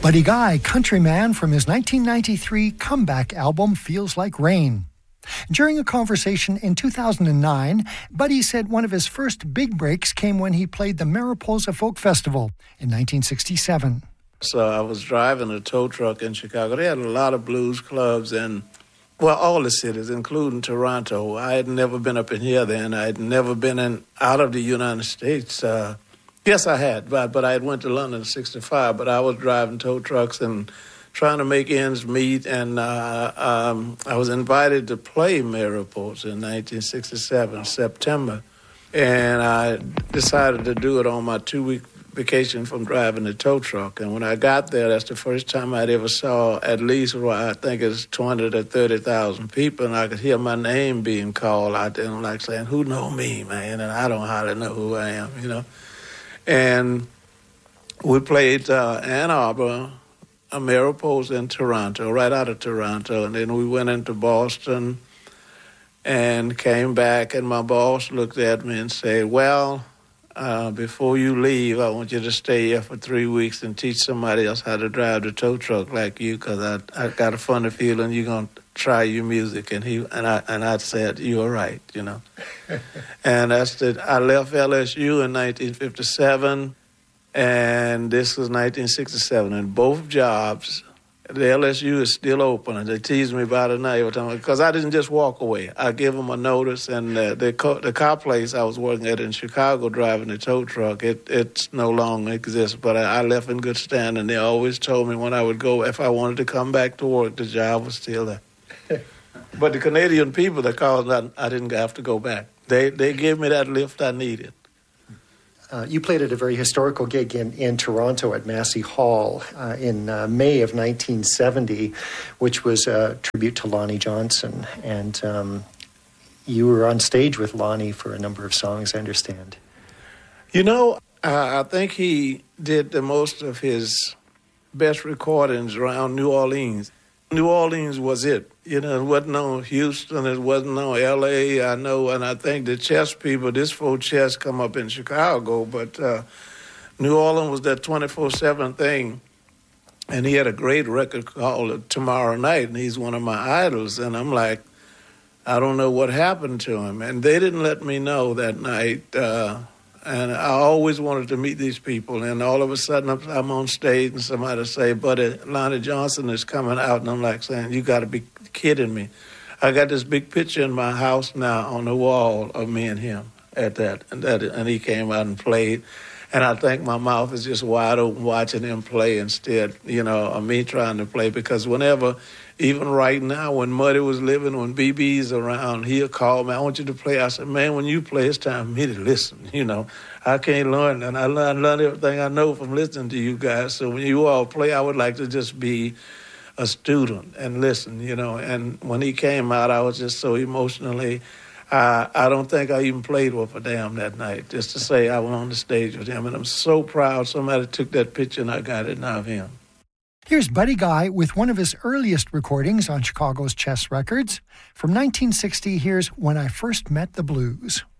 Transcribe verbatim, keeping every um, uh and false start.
Buddy Guy, countryman from his nineteen ninety-three comeback album Feels Like Rain. During a conversation in two thousand nine, Buddy said one of his first big breaks came when he played the Mariposa Folk Festival in nineteen sixty-seven. So I was driving a tow truck in Chicago. They had a lot of blues clubs in, well, all the cities, including Toronto. I had never been up in here then. I had never been in out of the United States. Uh, yes, I had, but, but I had went to London in sixty-five, but I was driving tow trucks and trying to make ends meet, and uh, um, I was invited to play Mariposa in nineteen sixty-seven, September, and I decided to do it on my two-week vacation from driving the tow truck. And when I got there, that's the first time I'd ever saw at least, well, I think it's twenty to thirty thousand people, and I could hear my name being called out there, and I'm like saying, who know me, man? And I don't hardly know who I am, you know. And we played uh, Ann Arbor, a Mariposa in Toronto, right out of Toronto, and then we went into Boston and came back, and my boss looked at me and said, well, uh, before you leave, I want you to stay here for three weeks and teach somebody else how to drive the tow truck like you, because I, I got a funny feeling you're going to try your music. And he and I and I said, you're right, you know. And that's the, I left L S U in nineteen fifty-seven, and this was nineteen sixty-seven. And both jobs, the L S U is still open, and they tease me about it now every time, because I didn't just walk away. I give them a notice, and uh, the, co- the car place I was working at in Chicago driving the tow truck, it it's no longer exists, but I, I left in good standing. They always told me when I would go, if I wanted to come back to work, the job was still there. But the Canadian people that called, I, I didn't have to go back. They they gave me that lift I needed. Uh, you played at a very historical gig in, in Toronto at Massey Hall uh, in uh, May of nineteen seventy, which was a tribute to Lonnie Johnson. And um, you were on stage with Lonnie for a number of songs, I understand. You know, uh, I think he did the most of his best recordings around New Orleans. New Orleans was it. You know, it wasn't on Houston, it wasn't on L A, I know, and I think the chess people, this folk chess come up in Chicago, but uh, New Orleans was that twenty-four seven thing, and he had a great record called Tomorrow Night, and he's one of my idols, and I'm like, I don't know what happened to him, and they didn't let me know that night, uh, and I always wanted to meet these people, and all of a sudden I'm, I'm on stage and somebody say, buddy, Lonnie Johnson is coming out, and I'm like saying, you got to be kidding me. I got this big picture in my house now on the wall of me and him at that, and that, and he came out and played, and I think my mouth is just wide open watching him play instead, you know, of me trying to play, because whenever, even right now, when Muddy was living, when B B's around, he'll call me, I want you to play. I said, man, when you play, it's time for me to listen, you know. I can't learn, and I learned, learned everything I know from listening to you guys, so when you all play, I would like to just be a student and listen, you know. And when he came out, I was just so emotionally, uh, I don't think I even played with a damn that night, just to say I went on the stage with him. And I'm so proud somebody took that picture and I got it now of him. Here's Buddy Guy with one of his earliest recordings on Chicago's Chess Records. From nineteen sixty, here's When I First Met the Blues.